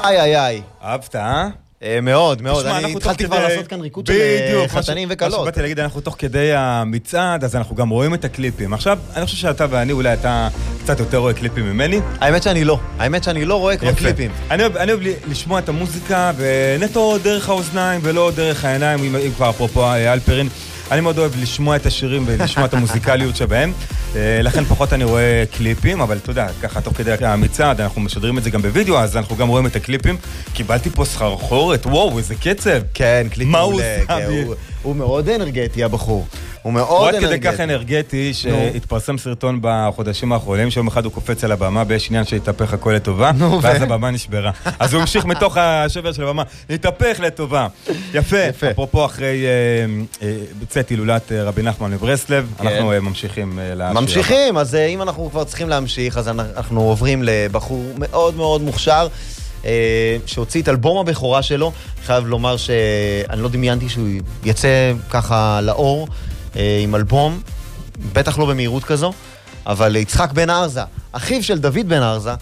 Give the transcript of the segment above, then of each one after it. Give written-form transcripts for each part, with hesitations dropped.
איי. אהבת, אה? מאוד, מאוד. אני התחלתי כבר לעשות כאן ריקוד של חתנים וקלות. מה שבאתי להגיד, אנחנו תוך כדי המצעד, אז אנחנו גם רואים את הקליפים. עכשיו, אני חושב שאתה ואני, אולי אתה קצת יותר רואה קליפים ממני. האמת שאני לא רואה כבר קליפים. אני אוהב לשמוע את המוזיקה, ונטו דרך האוזניים ולא דרך העיניים, אם כבר אפרופו אלפרין. אני מאוד אוהב לשמוע את השירים ולשמוע את המוזיקליות שבהם, לכן פחות אני רואה קליפים, אבל אתה יודע, ככה תוך כדי המצעד, אנחנו משדרים את זה גם בווידאו, אז אנחנו גם רואים את הקליפים. קיבלתי פה סחרחורת, וואו, איזה קצב. כן, קליפ מעולה. הוא הוא מאוד אנרגטי, הבחור. הוא מאוד אנרגטי. הוא עד כדי כך אנרגטי שהתפרסם סרטון בחודשים האחרונים, שיום אחד הוא קופץ על הבמה, ויש עניין שהתהפך הכל לטובה, ואז הבמה נשברה. אז הוא המשיך מתוך השבר של הבמה, להתהפך לטובה. יפה. אפרופו אחרי בצאת הילולת רבי נחמן לברסלב, אנחנו ממשיכים לשיר. ממשיכים, אז אם אנחנו כבר צריכים להמשיך, אז אנחנו עוברים לבחור מאוד מאוד מוכשר, שהוציא את אלבום הבכורה שלו. חייב לומר שאני לא דמיינתי שהוא יצא ככה לאור עם אלבום, בטח לא במהירות כזו, אבל יצחק בן ארזה, אחיו של דוד בן ארזה,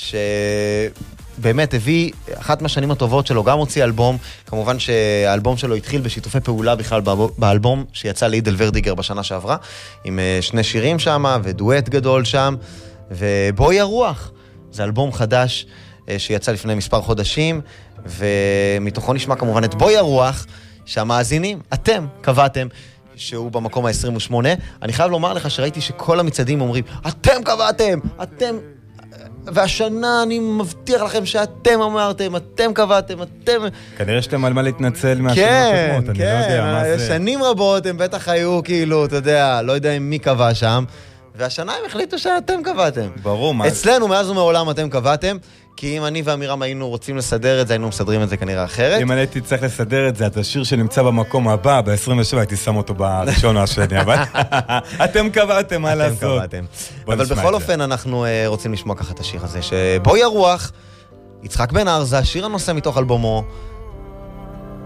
שבאמת הביא אחת מהשנים הטובות שלו, גם הוציא אלבום. כמובן שהאלבום שלו התחיל בשיתופי פעולה בכלל באלבום שיצא לידל ורדיגר בשנה שעברה, עם 2 שירים שם ודואט גדול שם, ובואי הרוח, זה אלבום חדש שיצא לפני מספר חודשים, ומתוכו נשמע כמובן את בואי הרוח, שהמאזינים, אתם קבעתם שהוא במקום ה-28. אני חייב לומר לך שראיתי שכל המצעדים אומרים, אתם קבעתם, אתם, והשנה אני מבטיח לכם שאתם אמרתם, אתם קבעתם, אתם... כנראה שאתם על מה להתנצל מהשנים הקודמות, אני לא יודע מה זה. שנים רבות הם בטח היו כאילו, אתה יודע, לא יודע מי קבע שם, והשנה הם החליטו שאתם קבעתם. ברור, מה... אצלנו מאז ומעולם אתם קבעתם, כי אם אני ואמירם היינו רוצים לסדר את זה, היינו מסדרים את זה כנראה אחרת. אם אני הייתי צריך לסדר את זה, את השיר שנמצא במקום הבא, ב-27, הייתי שם אותו בראשון או השני, אבל אתם קבעתם מה לעשות. אתם קבעתם. אבל בכל אופן אנחנו רוצים לשמוע ככה את השיר הזה, שבואי הרוח, יצחק בן ארזה, שיר הנושא מתוך אלבומו,